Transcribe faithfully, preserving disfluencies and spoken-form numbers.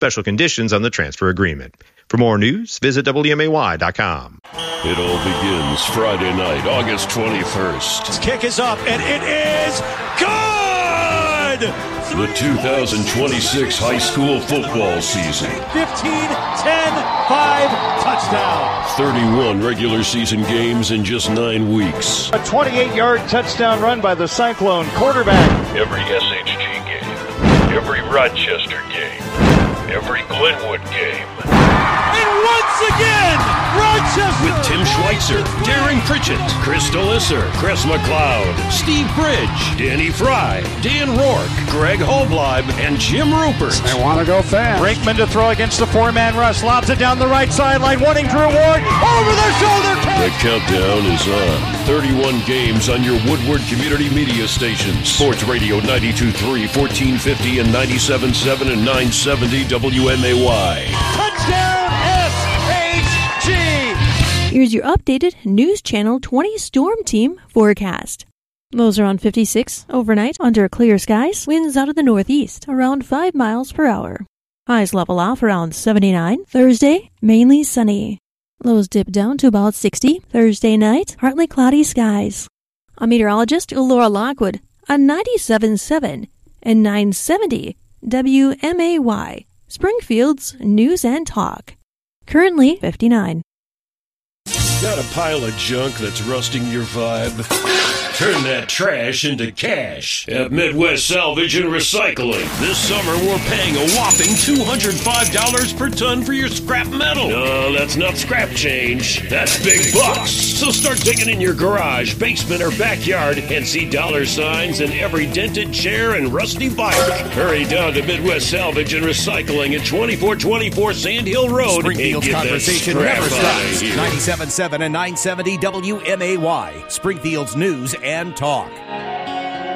Special conditions on the transfer agreement. For more news, visit W M A Y dot com. It all begins Friday night, August twenty-first. This kick is up, and it is good! The two thousand twenty-six high school football season. fifteen, ten, five, touchdown. thirty-one regular season games in just nine weeks. A twenty-eight-yard touchdown run by the Cyclone quarterback. Every S H G game, every Rochester game, every Glenwood game. And once again, Rochester! With Tim Schweitzer, Darren Pritchett, Chris Delisser, Chris McLeod, Steve Bridge, Danny Fry, Dan Rourke, Greg Hobleib, and Jim Rupert. They want to go fast. Brinkman to throw against the four-man rush. Lobs it down the right sideline, wanting Drew Ward. Over the shoulder catch. The countdown is on. thirty-one games on your Woodward Community Media stations. Sports Radio ninety-two point three, fourteen fifty, and ninety-seven point seven and nine seventy W M A Y. Touchdown S H G! Here's your updated News Channel twenty Storm Team forecast. Lows around fifty-six overnight under clear skies. Winds out of the northeast around five miles per hour. Highs level off around seventy-nine. Thursday, mainly sunny. Lows dip down to about sixty. Thursday night, partly cloudy skies. I'm meteorologist Laura Lockwood on ninety-seven point seven and nine seventy W M A Y, Springfield's News and Talk. Currently fifty-nine. Got a pile of junk that's rusting your vibe? Turn that trash into cash at Midwest Salvage and Recycling. This summer, we're paying a whopping two hundred five dollars per ton for your scrap metal. No, that's not scrap change. That's big bucks. So start digging in your garage, basement, or backyard and see dollar signs in every dented chair and rusty bike. Hurry down to Midwest Salvage and Recycling at twenty-four twenty-four Sand Hill Road. Springfield's and get conversation that never scrap outta stops. here. ninety-seven point seven and nine seventy W M A Y, Springfield's News and Talk.